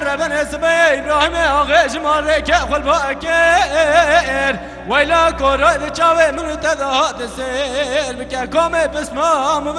ربن اسمه ابراهیم آغش مارک خل باکر ویلا کورای چاوه منو تدهات سر بکر کام بسمام